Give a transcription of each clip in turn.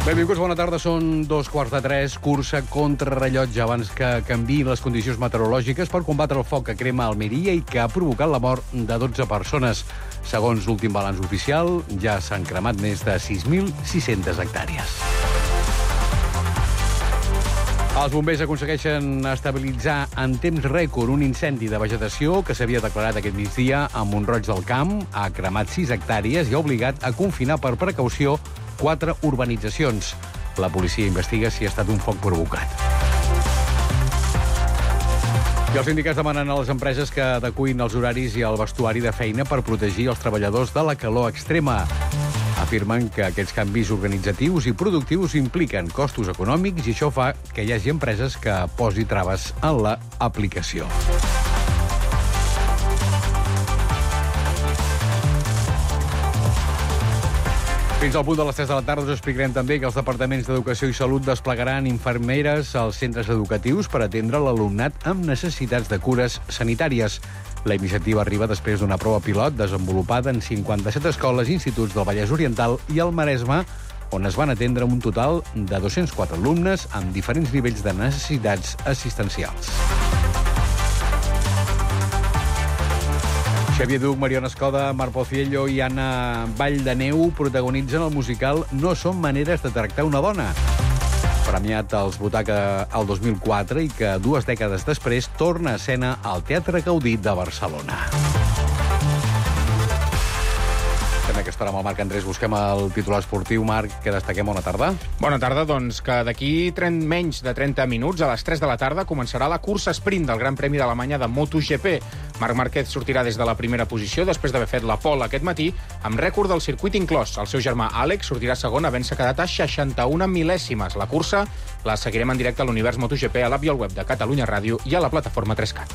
Benvinguts, bona tarda. Són 2:15, cursa contra rellotge abans que canviïn les condicions meteorològiques per combatre el foc que crema a Almeria i que ha provocat la mort de 12 persones. Segons l'últim balanç oficial, ja s'han cremat més de 6.600 hectàrees. Els bombers aconsegueixen estabilitzar en temps rècord un incendi de vegetació que s'havia declarat aquest migdia a Mont-roig del Camp. Ha cremat 6 hectàrees i ha obligat a confinar per precaució 4 urbanitzacions. La policia investiga si ha estat un foc provocat. I els sindicats demanen a les empreses que adeqüin els horaris i el vestuari de feina per protegir els treballadors de la calor extrema. Afirmen que aquests canvis organitzatius i productius impliquen costos econòmics i això fa que hi hagi empreses que posi traves en l'aplicació. Fins al punt de les 3 de la tarda us explicarem també que els departaments d'Educació i Salut desplegaran infermeres als centres educatius per atendre l'alumnat amb necessitats de cures sanitàries. La iniciativa arriba després d'una prova pilot desenvolupada en 57 escoles i instituts del Vallès Oriental i el Maresme, on es van atendre un total de 204 alumnes amb diferents nivells de necessitats assistencials. Xavier Duch, Mariona Escoda, Marc Pociello i Anna Valldaneu protagonitzen el musical No són maneres de tractar una dona, premiat als Butaca el 2004 i que 2 dècades després torna a escena al Teatre Gaudí de Barcelona. També a aquesta hora amb el Marc Andrés busquem el titular esportiu. Marc, què destaquem? Bona tarda. Bona tarda, doncs que d'aquí menys de 30 minuts, a les 3 de la tarda, començarà la cursa sprint del Gran Premi d'Alemanya de MotoGP. Marc Márquez sortirà des de la primera posició després d'haver fet la pole aquest matí amb rècord del circuit inclòs. El seu germà Àlex sortirà segon havent-se quedat a 61 mil·lèsimes. La cursa la seguirem en directe a l'Univers MotoGP, a l'app i al web de Catalunya Ràdio i a la plataforma 3CAT.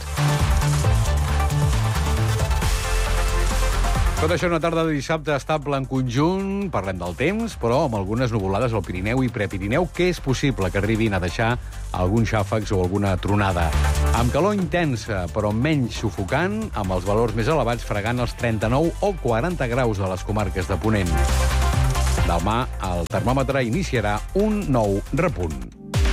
Tot això una tarda de dissabte estable en conjunt. Parlem del temps, però amb algunes nuvolades al Pirineu i Prepirineu, que és possible que arribin a deixar alguns xàfecs o alguna tronada. Amb calor intensa, però menys sufocant, amb els valors més elevats fregant els 39 o 40 graus de les comarques de Ponent. Demà el termòmetre iniciarà un nou repunt.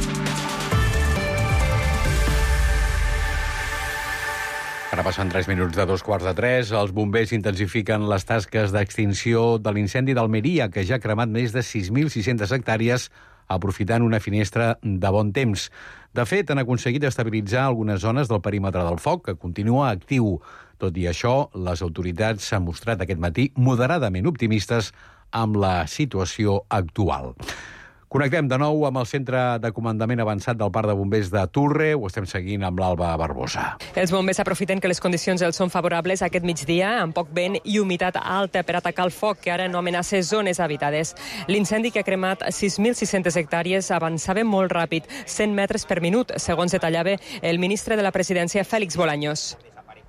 Ara passen 3 minuts de 2:15. Els bombers intensifiquen les tasques d'extinció de l'incendi d'Almeria, que ja ha cremat més de 6.600 hectàrees, aprofitant una finestra de bon temps. De fet, han aconseguit estabilitzar algunes zones del perímetre del foc, que continua actiu. Tot i això, les autoritats s'han mostrat aquest matí moderadament optimistes amb la situació actual. Connectem de nou amb el Centre de Comandament Avançat del Parc de Bombers de Turre. Ho estem seguint amb l'Alba Barbosa. Els bombers aprofiten que les condicions els són favorables aquest migdia, amb poc vent i humitat alta per atacar el foc, que ara no amenaça zones habitades. L'incendi, que ha cremat 6.600 hectàrees, avançava molt ràpid, 100 metres per minut, segons detallava el ministre de la Presidència, Félix Bolaños.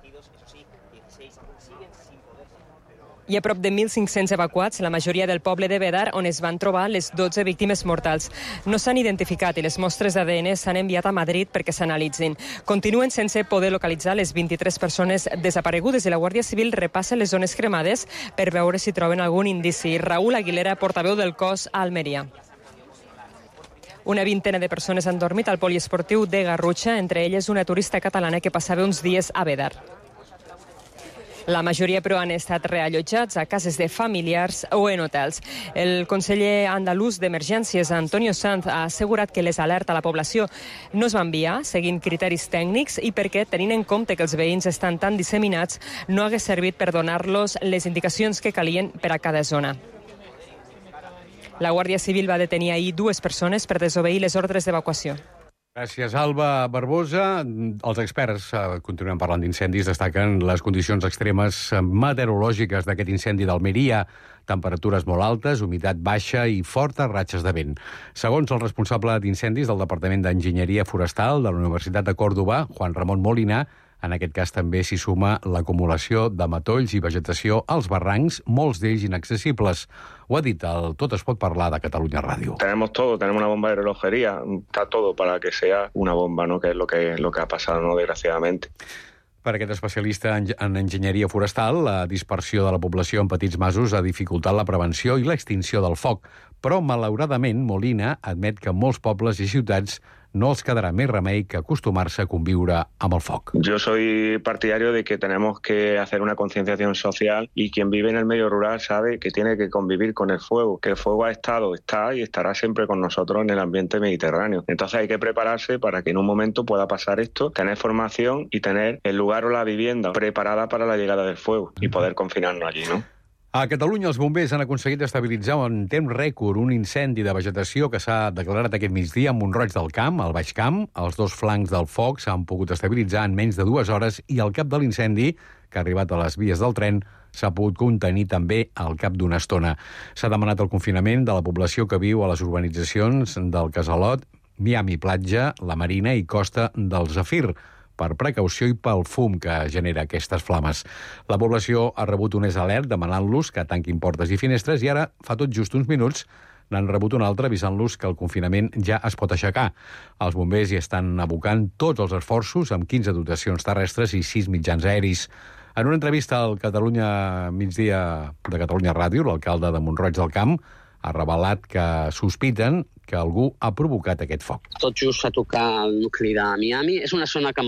Hi ha prop de 1.500 evacuats, la majoria del poble de Bedar, on es van trobar les 12 víctimes mortals. No s'han identificat i les mostres d'ADN s'han enviat a Madrid perquè s'analitzin. Continuen sense poder localitzar les 23 persones desaparegudes i la Guàrdia Civil repassa les zones cremades per veure si troben algun indici. Raúl Aguilera, portaveu del cos a Almeria. Una vintena de persones han dormit al poliesportiu de Garrutxa, entre elles una turista catalana que passava uns dies a Bedar. La majoria, però, han estat reallotjats a cases de familiars o en hotels. El conseller andalús d'Emergències, Antonio Sanz, ha assegurat que les alertes a la població no es van enviar seguint criteris tècnics i perquè, tenint en compte que els veïns estan tan disseminats, no hagués servit per donar-los les indicacions que calien per a cada zona. La Guàrdia Civil va detenir ahir 2 persones per desobeir les ordres d'evacuació. Gràcies, Alba Barbosa. Els experts, continuem parlant d'incendis, destaquen les condicions extremes meteorològiques d'aquest incendi d'Almeria. Temperatures molt altes, humitat baixa i fortes ratxes de vent. Segons el responsable d'incendis del Departament d'Enginyeria Forestal de la Universitat de Còrdova, Juan Ramon Molina, en aquest cas també s'hi suma l'acumulació de matolls i vegetació als barrancs, molts d'ells inaccessibles. Ho ha dit el Tot es pot parlar de Catalunya Ràdio. Tenemos todo, tenemos una bomba de relojería, está todo para que sea una bomba, ¿no? Que es lo que ha pasado, ¿no? Desgraciadamente. Per aquest especialista en enginyeria forestal, la dispersió de la població en petits masos ha dificultat la prevenció i l'extinció del foc. Però, malauradament, Molina admet que molts pobles i ciutats no els quedarà més remei que acostumar-se a conviure amb el foc. Yo soy partidario de que tenemos que hacer una concienciación social y quien vive en el medio rural sabe que tiene que convivir con el fuego, que el fuego ha estado, está y estará siempre con nosotros en el ambiente mediterráneo. Entonces hay que prepararse para que en un momento pueda pasar esto, tener formación y tener el lugar o la vivienda preparada para la llegada del fuego y poder confinarnos allí, ¿no? A Catalunya, els bombers han aconseguit estabilitzar en temps rècord un incendi de vegetació que s'ha declarat aquest migdia a Mont-roig del Camp, al Baix Camp. Els dos flancs del foc s'han pogut estabilitzar en menys de 2 hores i el cap de l'incendi, que ha arribat a les vies del tren, s'ha pogut contenir també al cap d'una estona. S'ha demanat el confinament de la població que viu a les urbanitzacions del Casalot, Miami Platja, la Marina i Costa del Zafir, per precaució i pel fum que genera aquestes flames. La població ha rebut un alert demanant-los que tanquin portes i finestres i ara, fa tot just uns minuts, n'han rebut un altre avisant-los que el confinament ja es pot aixecar. Els bombers hi estan abocant tots els esforços amb 15 dotacions terrestres i 6 mitjans aeris. En una entrevista al Catalunya Migdia de Catalunya Ràdio, l'alcalde de Mont-roig del Camp ha revelat que sospiten que algú ha provocat aquest foc. Tot just a tocar el nucli de Miami. És una zona que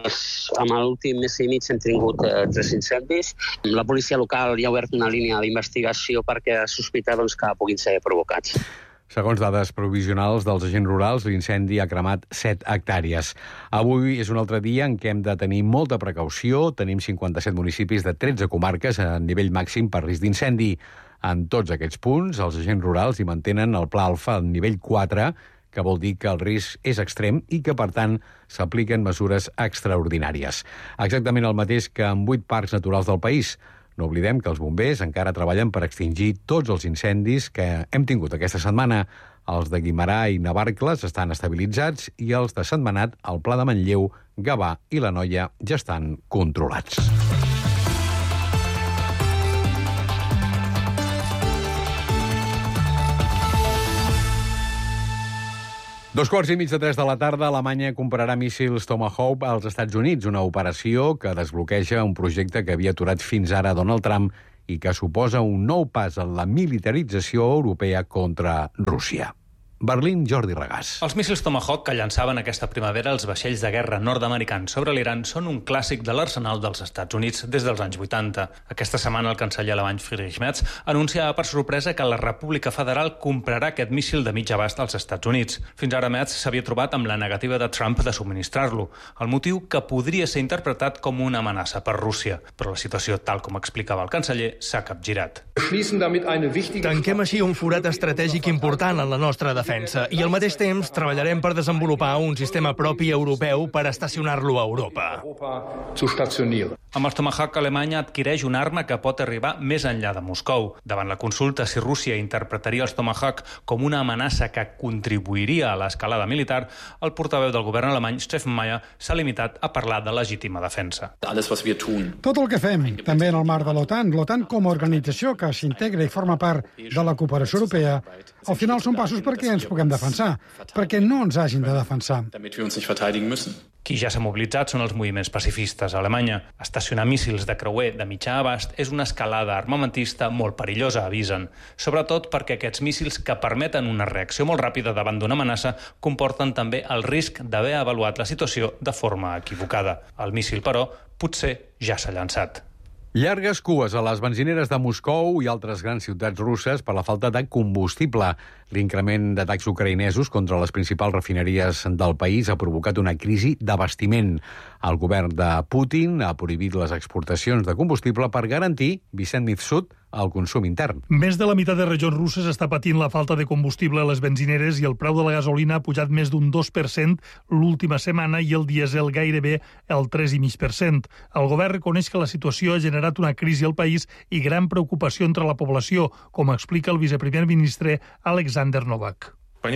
amb l'últim mes i mig hem tingut 3 incendis. La policia local ja ha obert una línia d'investigació perquè sospita que puguin ser provocats. Segons dades provisionals dels agents rurals, l'incendi ha cremat 7 hectàrees. Avui és un altre dia en què hem de tenir molta precaució. Tenim 57 municipis de 13 comarques a nivell màxim per risc d'incendi. En tots aquests punts, els agents rurals hi mantenen el Pla Alfa al nivell 4, que vol dir que el risc és extrem i que, per tant, s'apliquen mesures extraordinàries. Exactament el mateix que en 8 parcs naturals del país. No oblidem que els bombers encara treballen per extingir tots els incendis que hem tingut aquesta setmana. Els de Guimerà i Navarcles estan estabilitzats i els de Sentmenat, el Pla de Manlleu, Gavà i l'Anoia ja estan controlats. Dos quarts i mig de 3 de la tarda, Alemanya comprarà míssils Tomahawk als Estats Units, una operació que desbloqueja un projecte que havia aturat fins ara Donald Trump i que suposa un nou pas en la militarització europea contra Rússia. Berlín, Jordi Regàs. Els míssils Tomahawk que llançaven aquesta primavera els vaixells de guerra nord-americans sobre l'Iran són un clàssic de l'arsenal dels Estats Units des dels anys 80. Aquesta setmana el canceller alemany Friedrich Merz anunciava per sorpresa que la República Federal comprarà aquest míssil de mig abast als Estats Units. Fins ara Merz s'havia trobat amb la negativa de Trump de subministrar-lo, el motiu que podria ser interpretat com una amenaça per Rússia. Però la situació, tal com explicava el canceller, s'ha capgirat. Tanquem així un forat estratègic important en la nostra defensa i al mateix temps treballarem per desenvolupar un sistema propi europeu per estacionar-lo a Europa. Amb els Tomahawk, Alemanya adquireix una arma que pot arribar més enllà de Moscou. Davant la consulta si Rússia interpretaria els Tomahawk com una amenaça que contribuiria a l'escalada militar, el portaveu del govern alemany, Steffen Meyer, s'ha limitat a parlar de legítima defensa. Tot el que fem, també en el marc de l'OTAN com a organització que s'integra i forma part de la cooperació europea, al final són passos perquè ens puguem defensar, perquè no ens hagin de defensar. Qui ja s'ha mobilitzat són els moviments pacifistes a Alemanya. Estacionar míssils de creuer de mitjà abast és una escalada armamentista molt perillosa, avisen. Sobretot perquè aquests míssils que permeten una reacció molt ràpida davant d'una amenaça comporten també el risc d'haver avaluat la situació de forma equivocada. El míssil, però, potser ja s'ha llançat. Llargues cues a les benzineres de Moscou i altres grans ciutats russes per la falta de combustible. L'increment d'atacs ucraïnesos contra les principals refineries del país ha provocat una crisi d'abastiment. El govern de Putin ha prohibit les exportacions de combustible per garantir, Vicent Mifsud, el consum intern. Més de la meitat de regions russes està patint la falta de combustible a les benzineres i el preu de la gasolina ha pujat més d'un 2% l'última setmana i el dièsel gairebé el 3,5%. El govern reconeix que la situació ha generat una crisi al país i gran preocupació entre la població, com explica el viceprimer ministre Alexander Novak.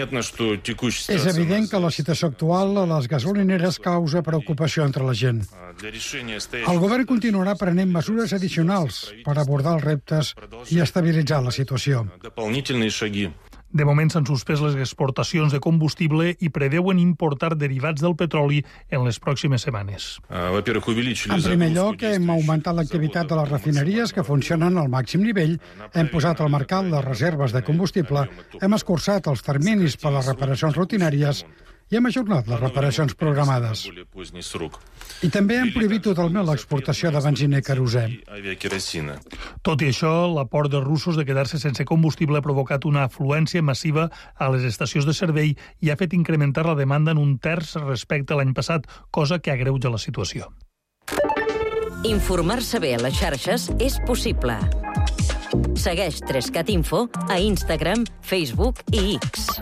És evident que la situació actual a les gasolineres causa preocupació entre la gent. El govern continuarà prenent mesures addicionals per abordar els reptes i estabilitzar la situació. De moment s'han suspès les exportacions de combustible i preveuen importar derivats del petroli en les pròximes setmanes. En primer lloc, hem augmentat l'activitat de les refineries que funcionen al màxim nivell, hem posat al mercat les reserves de combustible, hem escurçat els terminis per les reparacions rutinàries i hem ajornat les reparacions programades. I també hem prohibit totalment l'exportació de benzina i querosè. Tot i això, l'aport dels russos de quedar-se sense combustible ha provocat una afluència massiva a les estacions de servei i ha fet incrementar la demanda en 1/3 respecte a l'any passat, cosa que agreuja la situació. Informar-se bé a les xarxes és possible. Segueix 3cat Info a Instagram, Facebook i X.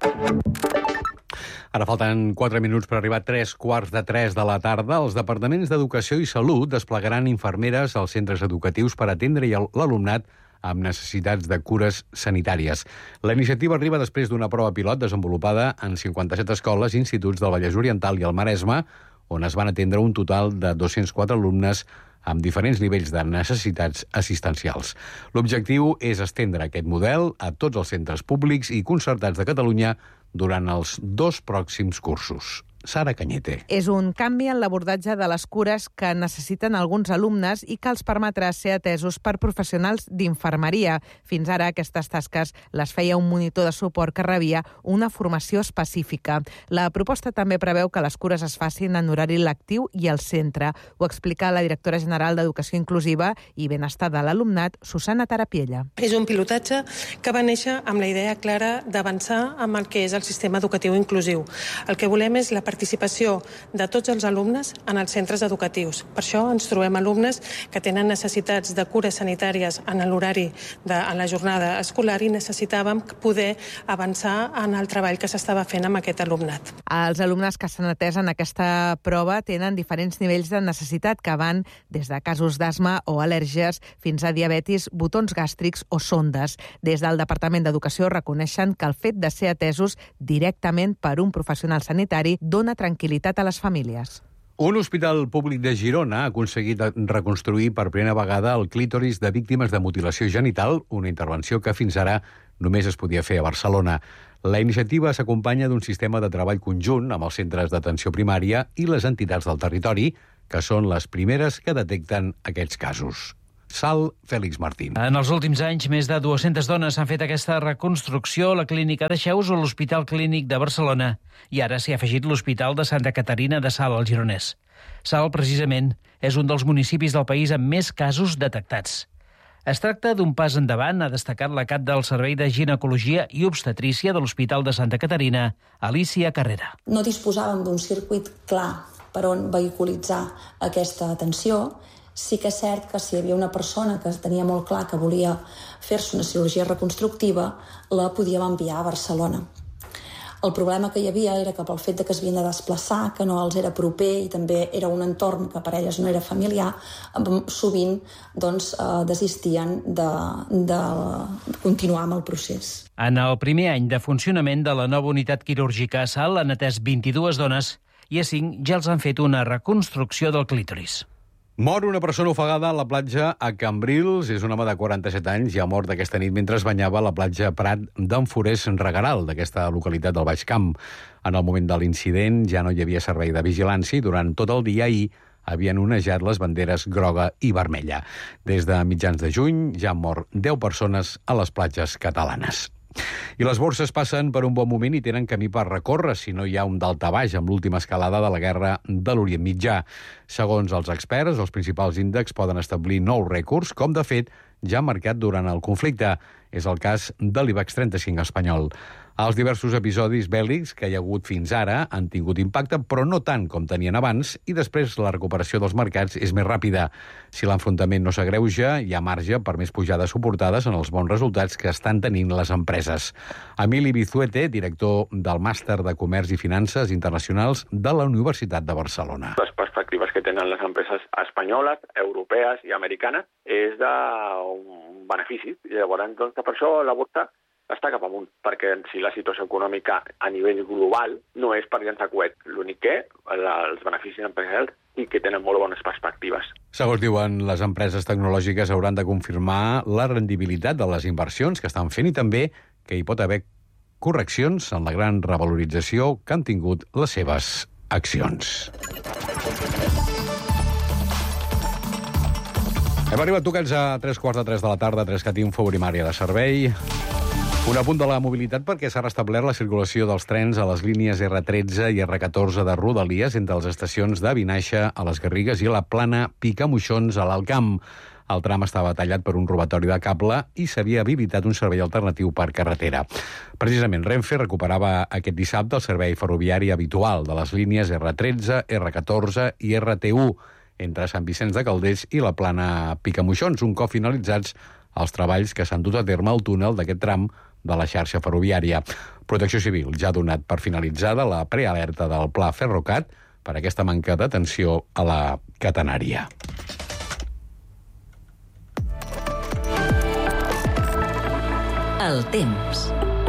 Ara falten 4 minuts per arribar a 3:15 de la tarda. Els departaments d'Educació i Salut desplegaran infermeres als centres educatius per atendre l'alumnat amb necessitats de cures sanitàries. La iniciativa arriba després d'una prova pilot desenvolupada en 57 escoles i instituts del Vallès Oriental i el Maresme, on es van atendre un total de 204 alumnes amb diferents nivells de necessitats assistencials. L'objectiu és estendre aquest model a tots els centres públics i concertats de Catalunya durant els 2 pròxims cursos. Sara Cañete. És un canvi en l'abordatge de les cures que necessiten alguns alumnes i que els permetrà ser atesos per professionals d'infermeria. Fins ara aquestes tasques les feia un monitor de suport que rebia una formació específica. La proposta també preveu que les cures es facin en horari lectiu i al centre. Ho explica la directora general d'Educació Inclusiva i Benestar de l'Alumnat, Susana Tarapiella. És un pilotatge que va néixer amb la idea clara d'avançar amb el que és el sistema educatiu inclusiu. El que volem és la participació de tots els alumnes en els centres educatius. Per això ens trobem alumnes que tenen necessitats de cures sanitàries en l'horari en la jornada escolar i necessitàvem poder avançar en el treball que s'estava fent amb aquest alumnat. Els alumnes que s'han atès en aquesta prova tenen diferents nivells de necessitat que van des de casos d'asma o al·lèrgies fins a diabetis, botons gàstrics o sondes. Des del Departament d'Educació reconeixen que el fet de ser atesos directament per un professional sanitari dona tranquil·litat a les famílies. Un hospital públic de Girona ha aconseguit reconstruir per primera vegada el clítoris de víctimes de mutilació genital, una intervenció que fins ara només es podia fer a Barcelona. La iniciativa s'acompanya d'un sistema de treball conjunt amb els centres d'atenció primària i les entitats del territori, que són les primeres que detecten aquests casos. Sal Fèlix Martín. En els últims anys, més de 200 dones han fet aquesta reconstrucció a la clínica de Xeus o l'Hospital Clínic de Barcelona. I ara s'hi ha afegit l'Hospital de Santa Caterina de Salt, al Gironès. Salt, precisament, és un dels municipis del país amb més casos detectats. Es tracta d'un pas endavant, ha destacat la cap del Servei de Ginecologia i Obstetrícia de l'Hospital de Santa Caterina, Alicia Carrera. No disposàvem d'un circuit clar per on vehiculitzar aquesta atenció. Sí que és cert que si hi havia una persona que tenia molt clar que volia fer-se una cirurgia reconstructiva, la podíem enviar a Barcelona. El problema que hi havia era que pel fet de que es havien de desplaçar, que no els era proper i també era un entorn que per elles no era familiar, sovint desistien de continuar amb el procés. En el primer any de funcionament de la nova unitat quirúrgica a Salt han atès 22 dones i a 5 ja els han fet una reconstrucció del clítoris. Mor una persona ofegada a la platja a Cambrils. És un home de 47 anys i ha mort aquesta nit mentre es banyava a la platja Prat d'en Forés Regaral, d'aquesta localitat del Baix Camp. En el moment de l'incident ja no hi havia servei de vigilància i durant tot el dia ahir havien onejat les banderes groga i vermella. Des de mitjans de juny ja han mort 10 persones a les platges catalanes. I les borses passen per un bon moment i tenen camí per recórrer si no hi ha un daltabaix amb l'última escalada de la guerra de l'Orient Mitjà. Segons els experts, els principals índexs poden establir nous rècords, com de fet ja han marcat durant el conflicte. És el cas de l'IBEX 35 espanyol. Els diversos episodis bèl·lics que hi ha hagut fins ara han tingut impacte, però no tant com tenien abans, i després la recuperació dels mercats és més ràpida. Si l'enfrontament no s'agreuja, hi ha marge per més pujades suportades en els bons resultats que estan tenint les empreses. Emili Bizuete, director del Màster de Comerç i Finances Internacionals de la Universitat de Barcelona. Les perspectives que tenen les empreses espanyoles, europees i americanes és d'un benefici. I llavors, per això la borsa està cap amunt, perquè si la situació econòmica a nivell global no és per llançar coet. L'únic que els beneficis empresarials i que tenen molt bones perspectives. Segons diuen, les empreses tecnològiques hauran de confirmar la rendibilitat de les inversions que estan fent i també que hi pot haver correccions en la gran revalorització que han tingut les seves accions. Hem arribat tocats a 3:45 de la tarda, 3cat Info, primària de servei. Un apunt de la mobilitat perquè s'ha restablert la circulació dels trens a les línies R13 i R14 de Rodalies entre les estacions de Vinaixa a les Garrigues i la Plana Picamoixons a l'Alt Camp. El tram estava tallat per un robatori de cable i s'havia habilitat un servei alternatiu per carretera. Precisament, Renfe recuperava aquest dissabte el servei ferroviari habitual de les línies R13, R14 i RT1 entre Sant Vicenç de Calders i la Plana Picamoixons, un cop finalitzats els treballs que s'han dut a terme al túnel d'aquest tram de la xarxa ferroviària. Protecció Civil ja ha donat per finalitzada la prealerta del Pla Ferrocat per aquesta manca d'atenció a la catenària. El temps.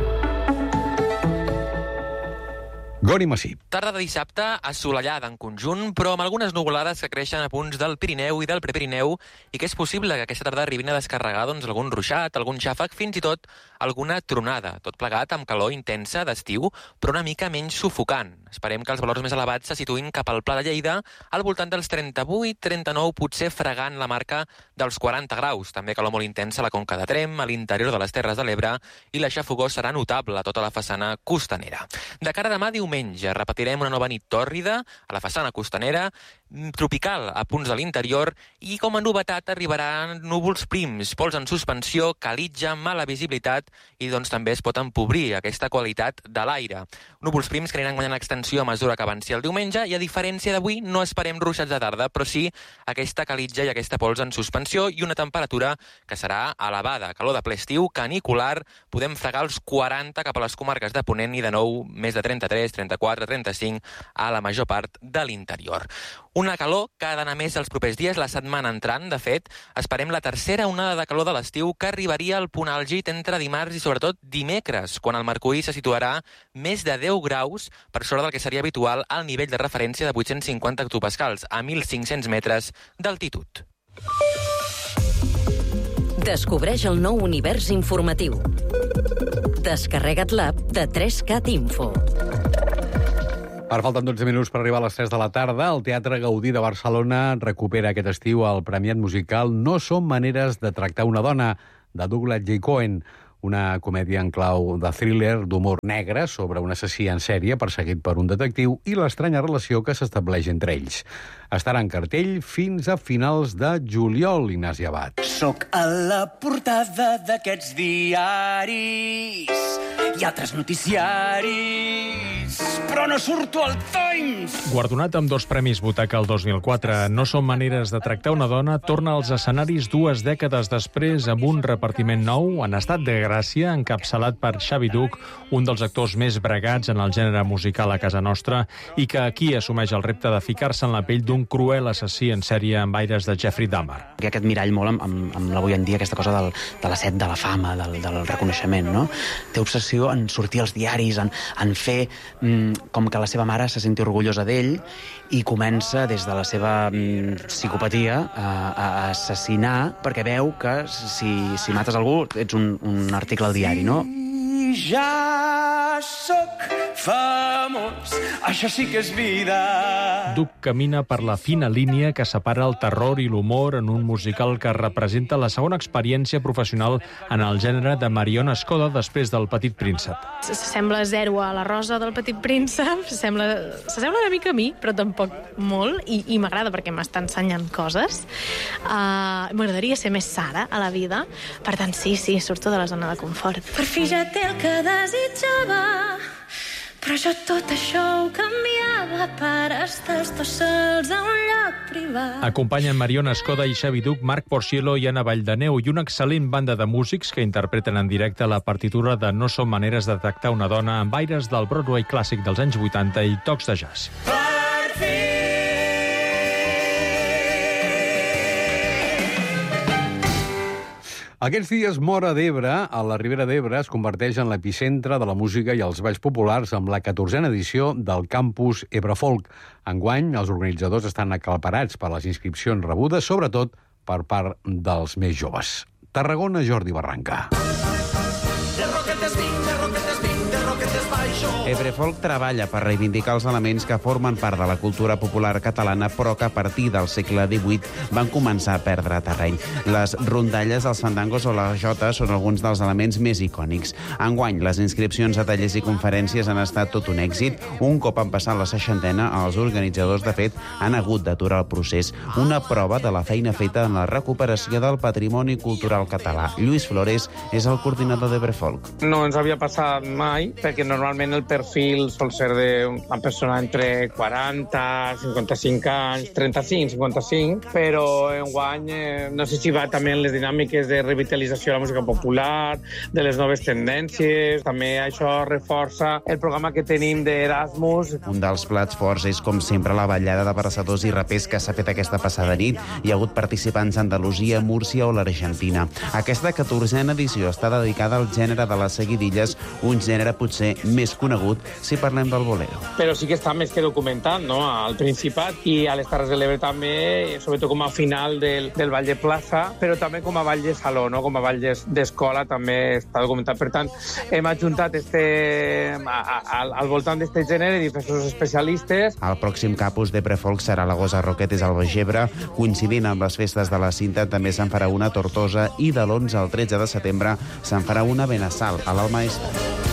Goni Massip. Tarda de dissabte assolellada en conjunt, però amb algunes nuvolades que creixen a punts del Pirineu i del Prepirineu i que és possible que aquesta tarda arribin a descarregar algun ruixat, algun xàfec, fins i tot alguna tronada. Tot plegat amb calor intensa d'estiu, però una mica menys sufocant. Esperem que els valors més elevats se situïn cap al Pla de Lleida, al voltant dels 38-39, potser fregant la marca dels 40 graus. També calor molt intensa a la Conca de Tremp, a l'interior de les Terres de l'Ebre, i la xafogor serà notable a tota la façana costanera. De cara a demà, diumenge, repetirem una nova nit tòrrida a la façana costanera, tropical a punts de l'interior i com a novetat arribaran núvols prims, pols en suspensió, calitja, mala visibilitat i doncs també es pot empobrir aquesta qualitat de l'aire. Núvols prims que aniran guanyant extensió a mesura que avanci el diumenge i a diferència d'avui no esperem ruixats de tarda, però sí aquesta calitja i aquesta pols en suspensió i una temperatura que serà elevada. Calor de ple estiu, canicular, podem fregar els 40 cap a les comarques de Ponent i de nou més de 33, 34, 35 a la major part de l'interior. Una calor que ha d'anar més els propers dies, la setmana entrant. De fet, esperem la tercera onada de calor de l'estiu que arribaria al punt àlgid entre dimarts i sobretot dimecres, quan el mercuri se situarà més de 10 graus per sobre del que seria habitual al nivell de referència de 850 hectopascals, a 1.500 metres d'altitud. Descobreix el nou univers informatiu. Descarrega't l'app de 3cat Info. Ara falten 12 minuts per arribar a les 3 de la tarda. El Teatre Gaudí de Barcelona recupera aquest estiu el premiat musical No són maneres de tractar una dona, de Douglas J. Cohen, una comèdia en clau de thriller d'humor negre sobre un assassí en sèrie perseguit per un detectiu i l'estranya relació que s'estableix entre ells. Estarà en cartell fins a finals de juliol, Ignasi Abad. Soc a la portada d'aquests diaris i altres noticiaris, però no surto al Times! Guardonat amb 2 premis Butaca el 2004, No són maneres de tractar una dona torna als escenaris 2 dècades després amb un repartiment nou en estat de gràcia, encapçalat per Xavi Duch, un dels actors més bregats en el gènere musical a casa nostra i que aquí assumeix el repte de ficar-se en la pell d'un cruel assassí en sèrie amb aires de Jeffrey Dahmer. Hi ha aquest mirall molt amb l'avui en dia, aquesta cosa de la set de la fama, del reconeixement, no? Té obsessió en sortir als diaris, en fer com que la seva mare se senti orgullosa d'ell i comença des de la seva psicopatia a assassinar perquè veu que si mates algú ets un article al diari, no? Ja sóc famós, això sí que és vida. Duch camina per la fina línia que separa el terror i l'humor en un musical que representa la segona experiència professional en el gènere de Mariona Escoda després del Petit Príncep. S'assembla zero a la Rosa del Petit Príncep, s'assembla una mica a mi, però tampoc molt, i m'agrada perquè m'està ensenyant coses. M'agradaria ser més Sara a la vida, per tant, sí, surto de la zona de confort. Per fi ja té el que desitjava, però jo tot això ho canviava per estar els dos sols a un lloc privat. Acompanyen Mariona Escoda i Xavi Duch, Marc Porciello i Anna Valldaneu i una excel·lent banda de músics que interpreten en directe la partitura de No són maneres de tractar una dona amb aires del Broadway clàssic dels anys 80 i tocs de jazz. Per fi! Aquests dies, Móra d'Ebre, a la Ribera d'Ebre, es converteix en l'epicentre de la música i els balls populars amb la 14a edició del Campus Ebrefolk. Enguany, els organitzadors estan aclaparats per les inscripcions rebudes, sobretot per part dels més joves. Tarragona, Jordi Barranca. De roquetes vinc, Ebrefolk treballa per reivindicar els elements que formen part de la cultura popular catalana, però que a partir del segle XVIII van començar a perdre terreny. Les rondalles, els fandangos o la jota són alguns dels elements més icònics. Enguany, les inscripcions a tallers i conferències han estat tot un èxit. Un cop han passat la 60ena, els organitzadors, de fet, han hagut d'aturar el procés. Una prova de la feina feta en la recuperació del patrimoni cultural català. Lluís Flores és el coordinador d'Ebrefolk. No ens havia passat mai, perquè normalment el perfil sol ser d'una persona entre 40, 55 anys, 35, 55, però enguany no sé si va també en les dinàmiques de revitalització de la música popular, de les noves tendències, també això reforça el programa que tenim d'Erasmus. Un dels plats forts és, com sempre, la ballada de versadors i rapers que s'ha fet aquesta passada nit. Hi ha hagut participants a Andalusia, Múrcia o l'Argentina. Aquesta 14a edició està dedicada al gènere de les seguidilles, un gènere potser més conegut si parlem del bolero. Però sí que està més que documentat, no?, al Principat i a les Terres de l'Ebre també, sobretot com a final del ball de plaça, però també com a ball de saló, no?, com a ball d'escola també està documentat. Per tant, hem adjuntat al voltant d'aquest gènere diversos especialistes. El pròxim campus d'Ebrefolk serà a la Gosa Roquetes al Baix Ebre. Coincidint amb les festes de la Cinta, també se'n farà una a Tortosa i de l'11 al 13 de setembre se'n farà una a Benassal, a l'Alma Est.